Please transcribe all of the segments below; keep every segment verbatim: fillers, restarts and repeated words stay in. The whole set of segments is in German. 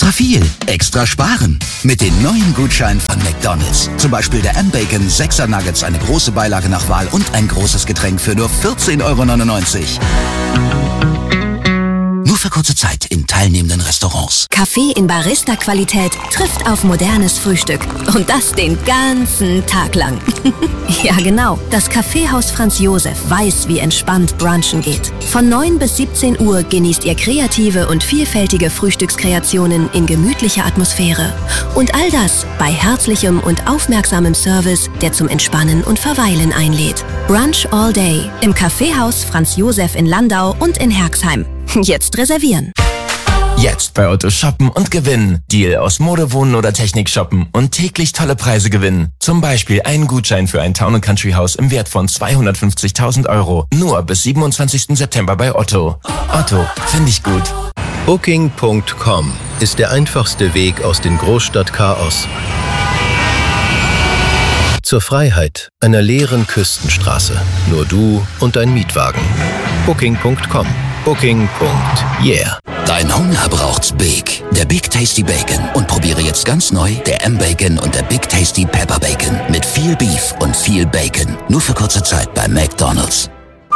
Extra viel, extra sparen. Mit den neuen Gutscheinen von McDonald's. Zum Beispiel der M-Bacon sechser Nuggets, eine große Beilage nach Wahl und ein großes Getränk für nur vierzehn Euro neunundneunzig. Nur für kurze Zeit in teilnehmenden Restaurants. Kaffee in Barista-Qualität trifft auf modernes Frühstück. Und das den ganzen Tag lang. Ja, genau. Das Kaffeehaus Franz Josef weiß, wie entspannt Brunchen geht. Von neun bis siebzehn Uhr genießt ihr kreative und vielfältige Frühstückskreationen in gemütlicher Atmosphäre. Und all das bei herzlichem und aufmerksamem Service, der zum Entspannen und Verweilen einlädt. Brunch all day im Kaffeehaus Franz Josef in Landau und in Herxheim. Jetzt reservieren. Jetzt bei Otto shoppen und gewinnen. Deal aus Mode, Wohnen oder Technik shoppen und täglich tolle Preise gewinnen. Zum Beispiel einen Gutschein für ein Town and Country Haus im Wert von zweihundertfünfzigtausend Euro. Nur bis siebenundzwanzigsten September bei Otto. Otto, finde ich gut. Booking Punkt com ist der einfachste Weg aus dem Großstadtchaos zur Freiheit einer leeren Küstenstraße. Nur du und dein Mietwagen. Booking Punkt com. Booking. Yeah. Dein Hunger braucht's Big. Der Big Tasty Bacon. Und probiere jetzt ganz neu der M-Bacon und der Big Tasty Pepper Bacon. Mit viel Beef und viel Bacon. Nur für kurze Zeit bei McDonald's.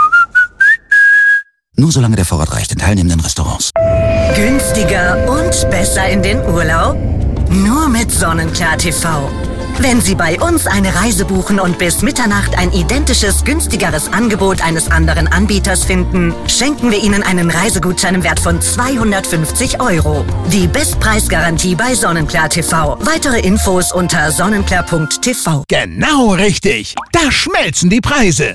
Nur solange der Vorrat reicht in teilnehmenden Restaurants. Günstiger und besser in den Urlaub? Nur mit Sonnenklar T V. Wenn Sie bei uns eine Reise buchen und bis Mitternacht ein identisches, günstigeres Angebot eines anderen Anbieters finden, schenken wir Ihnen einen Reisegutschein im Wert von zweihundertfünfzig Euro. Die Bestpreisgarantie bei Sonnenklar T V. Weitere Infos unter sonnenklar Punkt t v. Genau richtig. Da schmelzen die Preise.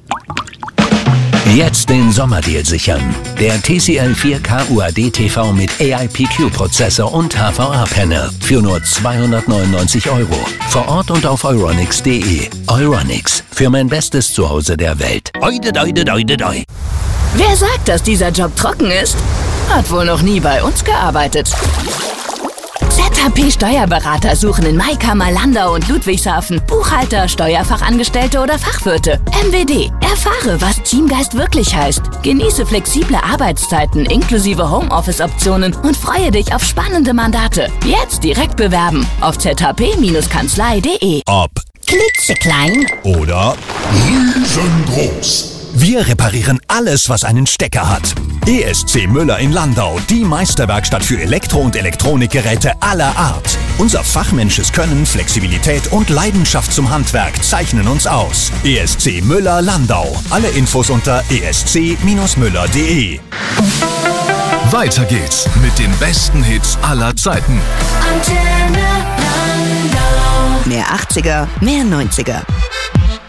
Jetzt den Sommerdeal sichern. Der T C L vier K U A D T V mit A I P Q-Prozessor und H V A-Panel für nur zweihundertneunundneunzig Euro. Vor Ort und auf euronics punkt de. Euronics, für mein bestes Zuhause der Welt. Oide, oide, oide, oide. Wer sagt, dass dieser Job trocken ist? Hat wohl noch nie bei uns gearbeitet. Z H P Steuerberater suchen in Maikammer, Landau und Ludwigshafen Buchhalter, Steuerfachangestellte oder Fachwirte. M W D. Erfahre, was Teamgeist wirklich heißt. Genieße flexible Arbeitszeiten inklusive Homeoffice-Optionen und freue dich auf spannende Mandate. Jetzt direkt bewerben auf z h p Kanzlei punkt de. Ob Klitzeklein oder riesengroß. Wir reparieren alles, was einen Stecker hat. E S C Müller in Landau, die Meisterwerkstatt für Elektro- und Elektronikgeräte aller Art. Unser fachmännisches Können, Flexibilität und Leidenschaft zum Handwerk zeichnen uns aus. E S C Müller Landau. Alle Infos unter e s c müller punkt de. Weiter geht's mit den besten Hits aller Zeiten. Mehr achtziger, mehr neunziger.